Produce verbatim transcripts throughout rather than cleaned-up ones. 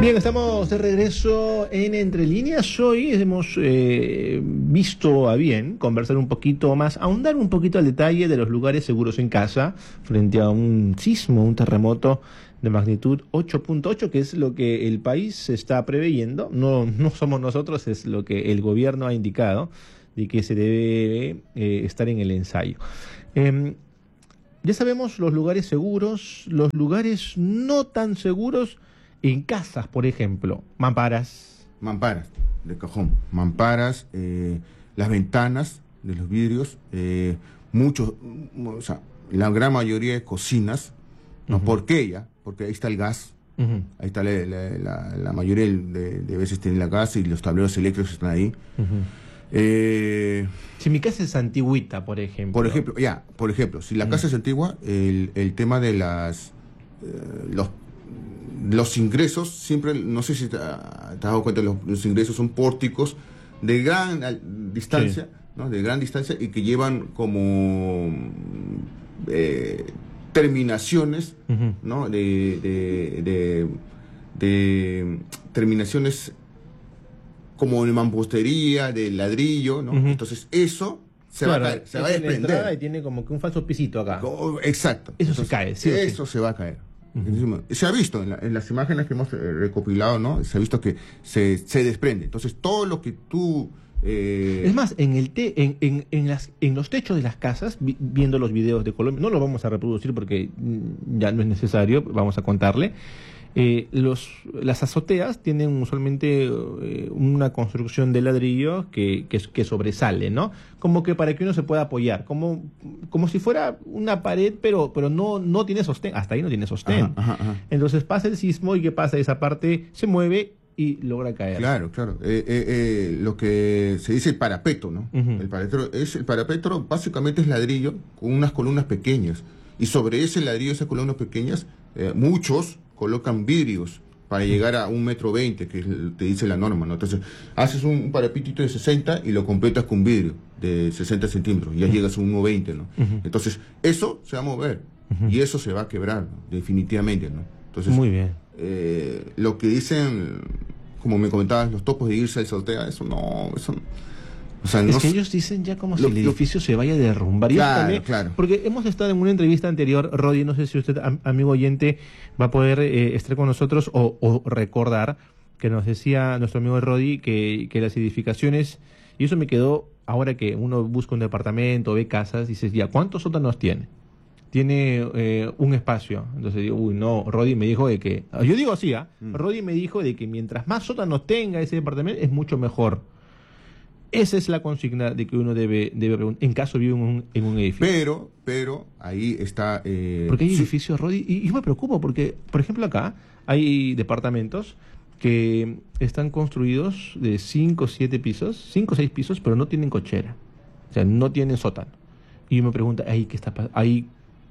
Bien, estamos de regreso en Entre Líneas. Hoy hemos eh, visto a bien conversar un poquito más, ahondar un poquito al detalle de los lugares seguros en casa frente a un sismo, un terremoto de magnitud ocho punto ocho, que es lo que el país está preveyendo. No, no somos nosotros, es lo que el gobierno ha indicado de que se debe eh, estar en el ensayo. Eh, ya sabemos los lugares seguros, los lugares no tan seguros. En casas, por ejemplo, mamparas. Mamparas, de cajón. Mamparas, eh, las ventanas de los vidrios, eh, muchos, o sea, la gran mayoría de cocinas, ¿no? Uh-huh. ¿Por qué ya? Porque ahí está el gas, uh-huh. ahí está la, la, la, la mayoría de, de veces tiene la gas y los tableros eléctricos están ahí. Uh-huh. Eh, si mi casa es antigüita, por ejemplo. Por ejemplo, ya, por ejemplo, si la uh-huh. casa es antigua, el, el tema de las, eh, los Los ingresos, siempre, no sé si te, te has dado cuenta, los, los ingresos son pórticos de gran distancia, sí. ¿no? De gran distancia y que llevan como eh, terminaciones, uh-huh. ¿no? De, de, de, de terminaciones como de mampostería, de ladrillo, ¿no? Uh-huh. Entonces eso se claro, va a caer, se va a desprender. Y tiene como que un falso pisito acá. Exacto. Eso Entonces, se cae, sí. Eso sí. se va a caer. Uh-huh. Se ha visto en, la, en las imágenes que hemos recopilado, ¿no? Se ha visto que se, se desprende. Entonces, todo lo que tú... Eh... Es más, en, el te, en, en, en, las, en los techos de las casas, vi, viendo los videos de Colombia, no lo vamos a reproducir porque ya no es necesario, vamos a contarle. Eh, los, las azoteas tienen usualmente eh, una construcción de ladrillo que, que, que sobresale, ¿no? Como que para que uno se pueda apoyar, como, como si fuera una pared, pero, pero no, no tiene sostén, hasta ahí no tiene sostén. Ajá, ajá, ajá. Entonces pasa el sismo y ¿qué pasa? Esa parte se mueve y logra caer. Claro, claro. Eh, eh, eh, lo que se dice el parapeto, ¿no? Uh-huh. El parapeto es, el parapeto básicamente es ladrillo con unas columnas pequeñas. Y sobre ese ladrillo, esas columnas pequeñas, eh, muchos colocan vidrios para llegar a un metro veinte, que te dice la norma, ¿no? Entonces, haces un parapetito de sesenta y lo completas con vidrio de sesenta centímetros, y ya uh-huh. llegas a un uno veinte, ¿no? Uh-huh. Entonces, eso se va a mover, uh-huh. y eso se va a quebrar, ¿no? Definitivamente, ¿no? Entonces, muy bien. Eh, lo que dicen, como me comentabas, los topos de irse al Saltea, eso no, eso no. O sea, es no que s- ellos dicen ya como lo, si el edificio lo, se vaya a derrumbar. Y claro, también, claro. porque hemos estado en una entrevista anterior, Rodi, no sé si usted, am, amigo oyente, va a poder eh, estar con nosotros o, o recordar que nos decía nuestro amigo Rodi que, que las edificaciones, y eso me quedó, ahora que uno busca un departamento, ve casas, dices, ya, ¿cuántos sótanos tiene? Tiene eh, un espacio. Entonces digo, uy, no, Rodi me dijo de que, yo digo así, ¿ah? ¿eh? Mm. Rodi me dijo de que mientras más sótanos tenga ese departamento, es mucho mejor. Esa es la consigna de que uno debe, debe preguntar, en caso vive en un, en un edificio. Pero, pero, ahí está... Eh, porque hay sí. edificios, Rodi, y yo me preocupo porque, por ejemplo, acá hay departamentos que están construidos de cinco o siete pisos, cinco o seis pisos, pero no tienen cochera. O sea, no tienen sótano. Y yo me pregunto, ahí qué está pasando, ahí,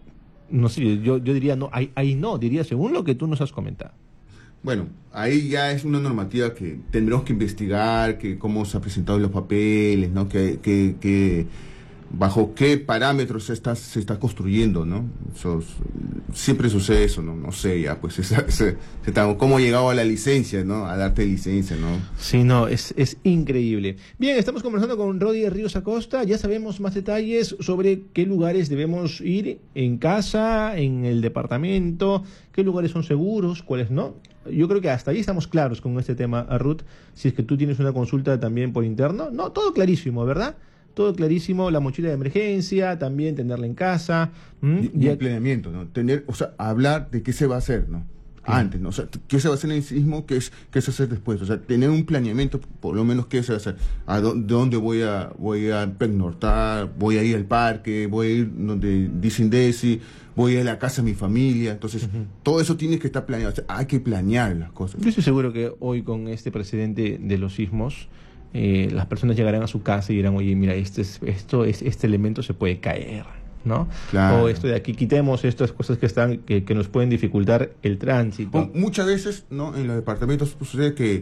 no sé, yo, yo diría, no, ahí, ahí no, diría según lo que tú nos has comentado. Bueno, ahí ya es una normativa que tendremos que investigar, que cómo se han presentado los papeles, ¿no? Que, que, que bajo qué parámetros se está, se está construyendo, ¿no? Eso, siempre sucede eso, ¿no? No sé, ya, pues, esa, esa, esa, cómo ha llegado a la licencia, ¿no? A darte licencia, ¿no? Sí, no, es, es increíble. Bien, estamos conversando con Rodi Ríos Acosta, ya sabemos más detalles sobre qué lugares debemos ir en casa, en el departamento, qué lugares son seguros, cuáles no. Yo creo que hasta ahí estamos claros con este tema, Ruth. Si es que tú tienes una consulta también por interno, no, todo clarísimo, ¿verdad? Todo clarísimo, la mochila de emergencia, también tenerla en casa. ¿Mm? Y, y el planeamiento, ¿no? Tener, o sea, hablar de qué se va a hacer, ¿no? Sí. Antes, ¿no? O sea, qué se va a hacer en el sismo, qué es, qué se va a hacer después. O sea, tener un planeamiento, por lo menos qué se va a hacer. ¿A dónde, dónde voy a voy a pernoctar? ¿Voy a ir al parque? ¿Voy a ir donde dicen Desi? ¿Voy a ir a la casa de mi familia? Entonces, uh-huh. todo eso tiene que estar planeado. O sea, hay que planear las cosas. Yo estoy seguro que hoy con este precedente de los sismos, eh, las personas llegarán a su casa y dirán, oye, mira, este, es, esto es, este elemento se puede caer, ¿no? Claro. O esto de aquí, quitemos estas cosas que están que, que nos pueden dificultar el tránsito. O muchas veces, ¿no? En los departamentos sucede que,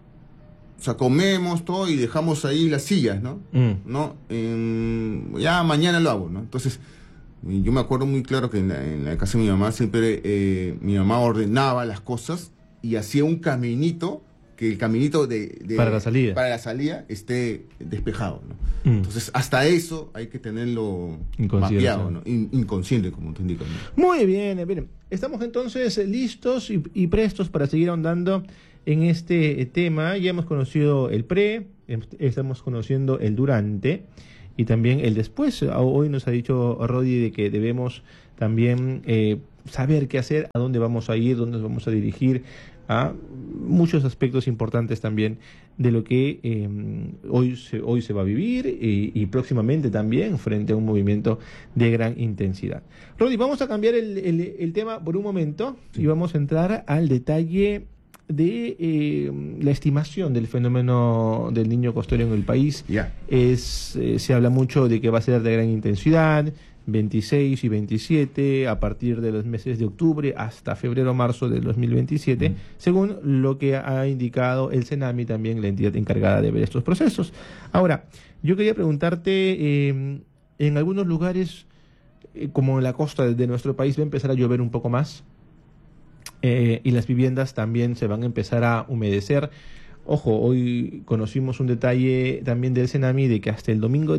o sea, comemos todo y dejamos ahí las sillas, ¿no? Mm. ¿No? En, ya mañana lo hago, ¿no? Entonces, yo me acuerdo muy claro que en la, en la casa de mi mamá siempre, eh, mi mamá ordenaba las cosas y hacía un caminito, que el caminito de, de para la salida para la salida esté despejado, ¿no? Mm. Entonces, hasta eso hay que tenerlo mapeado, ¿no? In, inconsciente, como te indico, ¿no? Muy bien, bien. Estamos entonces listos y, y prestos para seguir ahondando en este tema. Ya hemos conocido el pre, estamos conociendo el durante y también el después. Hoy nos ha dicho Rodi de que debemos también eh, saber qué hacer, a dónde vamos a ir, dónde nos vamos a dirigir, a muchos aspectos importantes también de lo que eh, hoy, se, hoy se va a vivir y, y próximamente también frente a un movimiento de gran intensidad. Rodi, vamos a cambiar el, el, el tema por un momento y vamos a entrar al detalle de eh, la estimación del fenómeno del Niño Costero en el país. Yeah. Es, eh, se habla mucho de que va a ser de gran intensidad, veintiséis y veintisiete, a partir de los meses de octubre hasta febrero-marzo del dos mil veintisiete, mm. según lo que ha indicado el CENAMI, también la entidad encargada de ver estos procesos. Ahora, yo quería preguntarte, eh, en algunos lugares, eh, como en la costa de nuestro país, va a empezar a llover un poco más, eh, y las viviendas también se van a empezar a humedecer. Ojo, hoy conocimos un detalle también del CENAMI de que hasta el domingo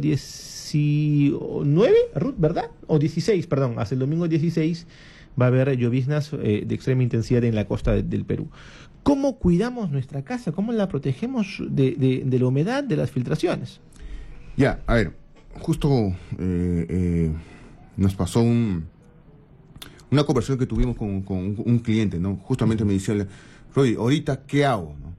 diecinueve, Ruth, ¿verdad? O dieciséis, perdón, hasta el domingo dieciséis va a haber lloviznas eh, de extrema intensidad en la costa de, del Perú. ¿Cómo cuidamos nuestra casa? ¿Cómo la protegemos de, de, de la humedad, de las filtraciones? Ya, a ver, justo eh, eh, nos pasó un, una conversación que tuvimos con, con un, un cliente, ¿no? Justamente me decía, Roy, ahorita, ¿qué hago? ¿no?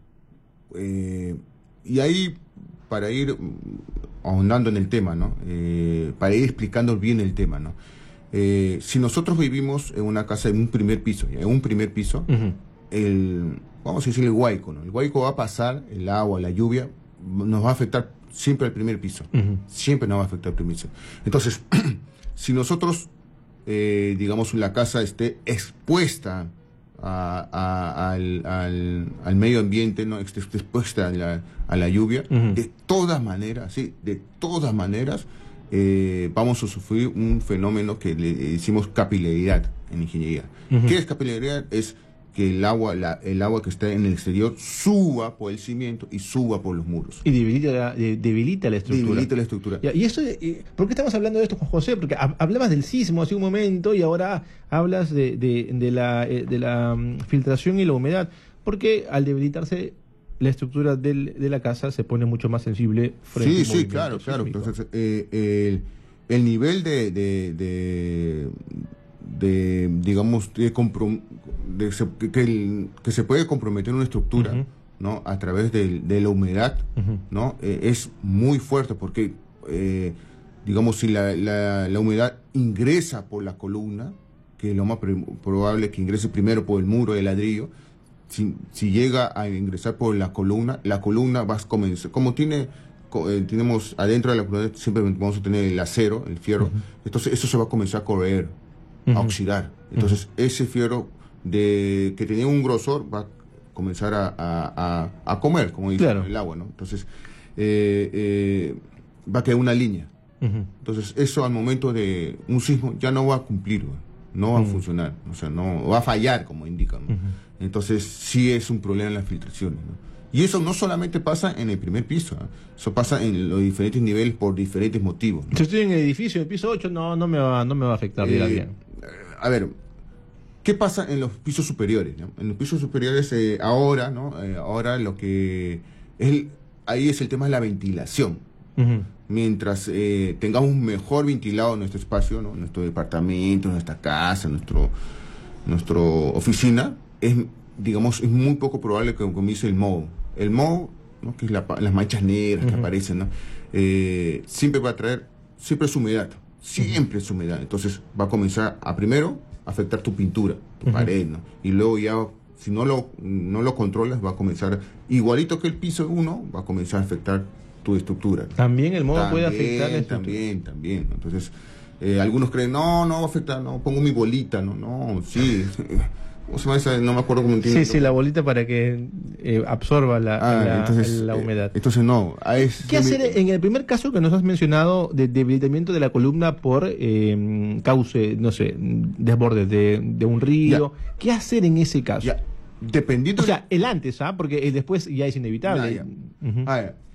Eh, y ahí, para ir ahondando en el tema, ¿no? Eh, para ir explicando bien el tema, ¿no? Eh, si nosotros vivimos en una casa en un primer piso, en un primer piso, uh-huh. el, vamos a decir el huaico, ¿no? El huaico va a pasar, el agua, la lluvia, nos va a afectar siempre al primer piso, uh-huh. siempre nos va a afectar al primer piso. Entonces, si nosotros, eh, digamos, la casa esté expuesta A, a, al, al, al medio ambiente, ¿no? expuesta a la, a la lluvia, uh-huh. de todas maneras, sí, de todas maneras, eh, vamos a sufrir un fenómeno que le decimos capilaridad en ingeniería. Uh-huh. ¿Qué es capilaridad? Es que el agua, la, el agua que está en el exterior suba por el cimiento y suba por los muros. Y debilita la, de, debilita la estructura. Debilita la estructura. Ya, y esto, eh, ¿por qué estamos hablando de esto, Juan José? Porque ha, hablabas del sismo hace un momento y ahora hablas de, de, de la, eh, de la um, filtración y la humedad. Porque al debilitarse la estructura del, de la casa se pone mucho más sensible frente sí, al sí, movimiento claro, sísmico. claro. Entonces, eh, el, el nivel de... de, de de digamos de, comprom de se, que, el, que se puede comprometer una estructura, uh-huh. ¿no? A través de, de la humedad, uh-huh. ¿no? Eh, es muy fuerte porque eh, digamos si la, la, la humedad ingresa por la columna, que es lo más pre- probable que ingrese primero por el muro de ladrillo, si, si llega a ingresar por la columna, la columna va a comenzar, como tiene eh, tenemos adentro de la columna siempre vamos a tener el acero, el fierro, uh-huh. entonces eso se va a comenzar a correr, a oxidar. Entonces, uh-huh. ese fierro de que tenía un grosor va a comenzar a, a, a, a comer, como dice claro. el agua, ¿no? Entonces, eh, eh, va a quedar una línea. Uh-huh. Entonces, eso al momento de un sismo ya no va a cumplir, no va uh-huh. a funcionar, o sea, no va a fallar, como indican, ¿no? Uh-huh. Entonces, sí es un problema en las filtraciones, ¿no? Y eso no solamente pasa en el primer piso, ¿eh? Eso pasa en los diferentes niveles por diferentes motivos, ¿no? Si estoy en el edificio, en el piso ocho, no, no me va, no me va a afectar eh, bien. A ver, ¿qué pasa en los pisos superiores? ¿no? En los pisos superiores eh, ahora, ¿no? Eh, ahora lo que es el, ahí es el tema de la ventilación. Uh-huh. Mientras eh, tengamos mejor ventilado nuestro espacio, ¿no? Nuestro departamento, nuestra casa, nuestro, nuestro oficina, es, digamos, es muy poco probable que comience el moho. El moho, ¿no? Que es la, las manchas negras uh-huh. que aparecen, ¿no? Eh, siempre va a traer, siempre es humedad. Siempre es humedad, entonces va a comenzar a primero afectar tu pintura, tu uh-huh. pared, ¿no? Y luego ya, si no lo, no lo controlas, va a comenzar, igualito que el piso uno, va a comenzar a afectar tu estructura. También el modo también, puede afectar la estructura. También, también, ¿no? Entonces, eh, algunos creen, no, no va a afectar, no, pongo mi bolita, no, no, sí. ¿Cómo se llama esa? No me acuerdo cómo entiendo. Sí, sí, la bolita para que eh, absorba la, ah, la, entonces, la humedad. Eh, entonces no. Es, ¿Qué hacer mi... en el primer caso que nos has mencionado de debilitamiento de la columna por eh, cauce, no sé, desbordes de, de un río? Ya. ¿Qué hacer en ese caso? Ya. dependiendo... O sea, el antes, ¿ah? Porque el después ya es inevitable. Ya, ya. Uh-huh. A ver,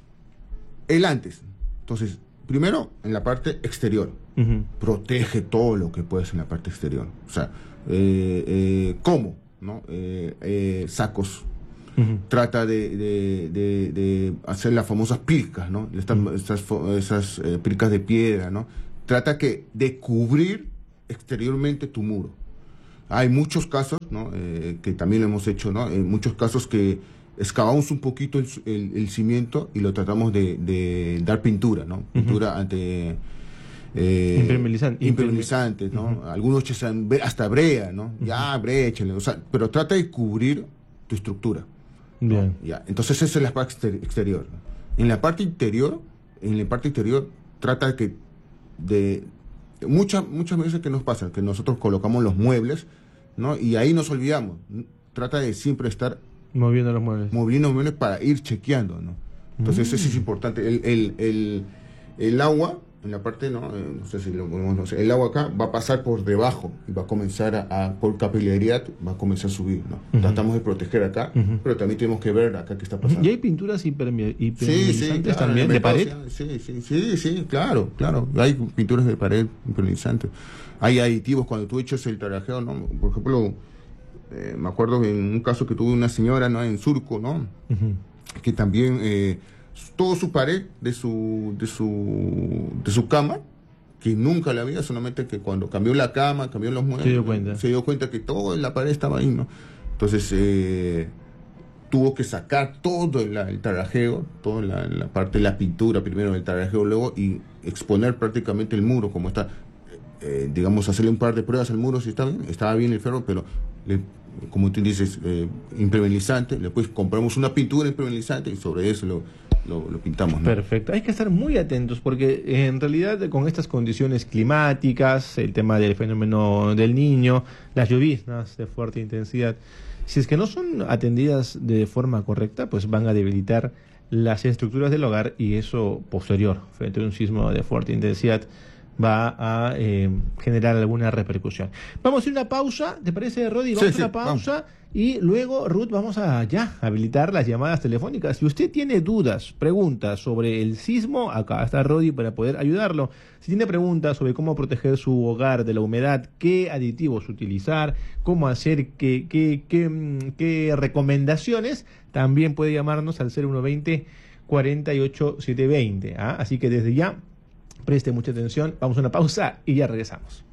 el antes. Entonces, primero, en la parte exterior. Uh-huh. Protege todo lo que puedes en la parte exterior. O sea, eh, eh, ¿cómo? ¿No? Eh, eh, sacos. Uh-huh. Trata de, de, de, de hacer las famosas pilcas, ¿no? Estas, uh-huh. Estas, esas eh, pilcas de piedra, ¿no? Trata que de cubrir exteriormente tu muro. Hay muchos casos, ¿no? Eh, que también lo hemos hecho, ¿no? En muchos casos que excavamos un poquito el, el, el cimiento y lo tratamos de, de dar pintura, ¿no? Pintura uh-huh. ante... Eh, impermeabilizante, impermeabilizantes, ¿no? Uh-huh. Algunos echan hasta brea, ¿no? Uh-huh. Ya, brea, échale. O sea, pero trata de cubrir tu estructura. Bien. ¿No? Ya. Entonces esa es la parte exterior, ¿no? En la parte interior, en la parte interior trata que de muchas muchas veces que nos pasa que nosotros colocamos los muebles, ¿no? Y ahí nos olvidamos. Trata de siempre estar moviendo los muebles, moviendo los muebles para ir chequeando, ¿no? Entonces mm. eso es importante. El, el, el, el agua en la parte, no, eh, no sé si lo podemos, no sé, el agua acá va a pasar por debajo y va a comenzar a, a por capilaridad, va a comenzar a subir, ¿no? Uh-huh. Tratamos de proteger acá, uh-huh. pero también tenemos que ver acá qué está pasando. ¿Y hay pinturas impermeabilizantes sí, sí, claro, también, de pared? Sí, sí, sí, sí, claro, claro. Hay pinturas de pared impermeabilizantes. Hay aditivos cuando tú echas el tarajeo, ¿no? Por ejemplo, eh, me acuerdo en un caso que tuve una señora, ¿no? En Surco, ¿no? Uh-huh. Que también... Eh, todo su pared de su de su de su cama, que nunca la había, solamente que cuando cambió la cama, cambió los muebles, se dio cuenta, se dio cuenta que toda la pared estaba ahí, ¿no? Entonces eh, tuvo que sacar todo el, el tarajeo, toda la, la parte de la pintura primero del tarajeo, luego y exponer prácticamente el muro como está, eh, digamos, hacerle un par de pruebas al muro si está bien, estaba bien el ferro, pero le, como tú dices, eh, impermeabilizante, después compramos una pintura impermeabilizante y sobre eso lo Lo, lo pintamos, ¿no? Perfecto. Hay que estar muy atentos porque en realidad con estas condiciones climáticas, el tema del fenómeno del Niño, las lloviznas de fuerte intensidad, si es que no son atendidas de forma correcta, pues van a debilitar las estructuras del hogar y eso posterior, frente a un sismo de fuerte intensidad, va a eh, generar alguna repercusión. Vamos a ir a una pausa, ¿te parece, Rodi? Vamos sí, a una sí, pausa vamos. Y luego, Ruth, vamos a ya habilitar las llamadas telefónicas. Si usted tiene dudas, preguntas sobre el sismo, acá está Rodi para poder ayudarlo. Si tiene preguntas sobre cómo proteger su hogar de la humedad, qué aditivos utilizar, cómo hacer, qué, qué, qué, qué recomendaciones, también puede llamarnos al cero uno veinte, cuarenta y ocho, setecientos veinte. ¿ah? Así que desde ya, preste mucha atención, vamos a una pausa y ya regresamos.